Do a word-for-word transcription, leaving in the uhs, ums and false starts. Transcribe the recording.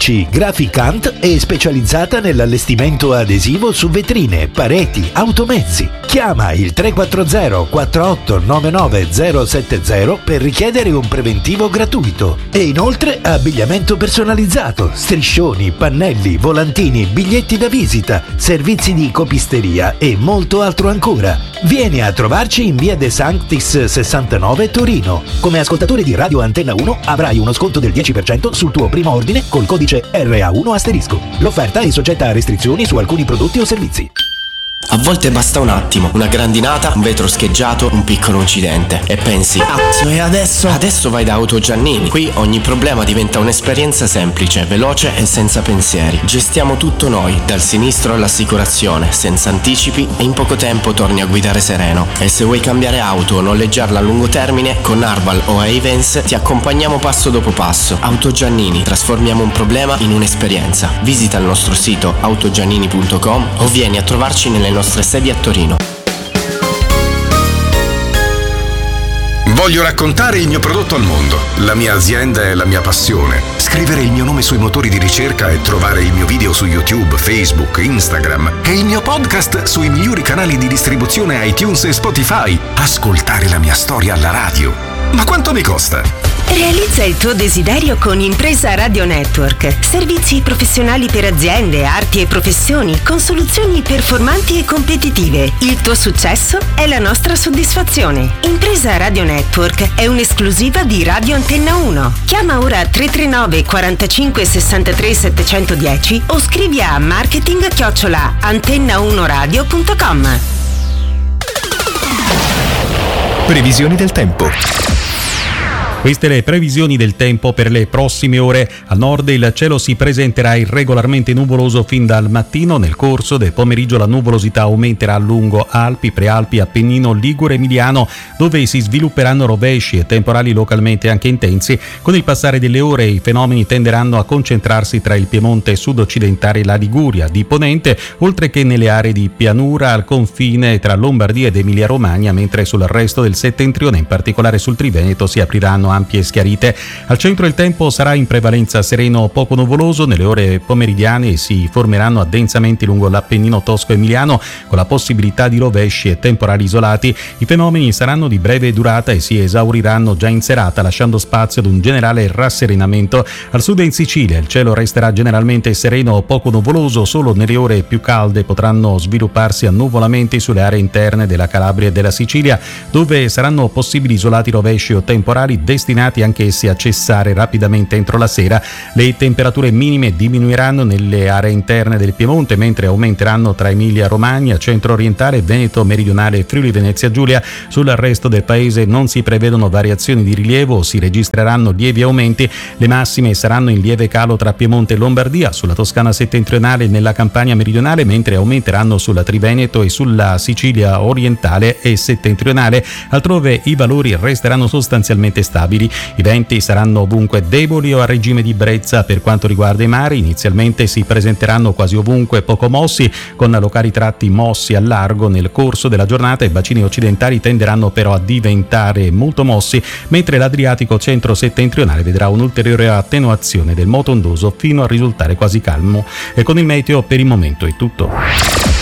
Editrici Graficant è specializzata nell'allestimento adesivo su vetrine, pareti, automezzi. Chiama il tre quattro zero quattro otto nove nove zero sette zero per richiedere un preventivo gratuito. E inoltre abbigliamento personalizzato, striscioni, pannelli, volantini, biglietti da visita, servizi di copisteria e molto altro ancora. Vieni a trovarci in via De Sanctis sessantanove Torino. Come ascoltatore di Radio Antenna uno avrai uno sconto del dieci per cento sul tuo primo ordine col codice R A uno asterisco. L'offerta è soggetta a restrizioni su alcuni prodotti o servizi. A volte basta un attimo, una grandinata, un vetro scheggiato, un piccolo incidente e pensi: cazzo, e adesso? Adesso vai da Auto Giannini. Qui ogni problema diventa un'esperienza semplice, veloce e senza pensieri. Gestiamo tutto noi, dal sinistro all'assicurazione, senza anticipi, e in poco tempo torni a guidare sereno. E se vuoi cambiare auto o noleggiarla a lungo termine, con Arval o Ayvens ti accompagniamo passo dopo passo. Auto Giannini, trasformiamo un problema in un'esperienza. Visita il nostro sito autogiannini punto com o vieni a trovarci nelle nostre sedi a Torino. Voglio raccontare il mio prodotto al mondo. La mia azienda è la mia passione. Scrivere il mio nome sui motori di ricerca e trovare il mio video su YouTube, Facebook, Instagram e il mio podcast sui migliori canali di distribuzione iTunes e Spotify. Ascoltare la mia storia alla radio. Ma quanto mi costa? Realizza il tuo desiderio con Impresa Radio Network. Servizi professionali per aziende, arti e professioni con soluzioni performanti e competitive. Il tuo successo è la nostra soddisfazione. Impresa Radio Network è un'esclusiva di Radio Antenna uno. Chiama ora tre tre nove quarantacinque sessantatré settecentodieci o scrivi a marketing chiocciola antenna uno radio punto com. Previsioni del tempo. Queste le previsioni del tempo per le prossime ore. Al nord il cielo si presenterà irregolarmente nuvoloso fin dal mattino. Nel corso del pomeriggio la nuvolosità aumenterà lungo Alpi, Prealpi, Appennino, Ligure, Emiliano, dove si svilupperanno rovesci e temporali localmente anche intensi. Con il passare delle ore i fenomeni tenderanno a concentrarsi tra il Piemonte sud-occidentale e la Liguria di Ponente, oltre che nelle aree di pianura al confine tra Lombardia ed Emilia-Romagna, mentre sul resto del settentrione, in particolare sul Triveneto, si apriranno ampie schiarite. Al centro il tempo sarà in prevalenza sereno o poco nuvoloso. Nelle ore pomeridiane si formeranno addensamenti lungo l'Appennino tosco-emiliano con la possibilità di rovesci e temporali isolati. I fenomeni saranno di breve durata e si esauriranno già in serata, lasciando spazio ad un generale rasserenamento. Al sud e in Sicilia il cielo resterà generalmente sereno o poco nuvoloso. Solo nelle ore più calde potranno svilupparsi annuvolamenti sulle aree interne della Calabria e della Sicilia, dove saranno possibili isolati rovesci o temporali destinati anch'essi a cessare rapidamente entro la sera. Le temperature minime diminuiranno nelle aree interne del Piemonte, mentre aumenteranno tra Emilia-Romagna, centro-orientale, Veneto meridionale e Friuli-Venezia Giulia. Sul resto del paese non si prevedono variazioni di rilievo, si registreranno lievi aumenti. Le massime saranno in lieve calo tra Piemonte e Lombardia, sulla Toscana settentrionale e nella Campania meridionale, mentre aumenteranno sulla Triveneto e sulla Sicilia orientale e settentrionale. Altrove i valori resteranno sostanzialmente stabili. I venti saranno ovunque deboli o a regime di brezza. Per quanto riguarda i mari, inizialmente si presenteranno quasi ovunque poco mossi, con locali tratti mossi al largo. Nel corso della giornata i bacini occidentali tenderanno però a diventare molto mossi, mentre l'Adriatico centro-settentrionale vedrà un'ulteriore attenuazione del moto ondoso fino a risultare quasi calmo. E con il meteo per il momento è tutto.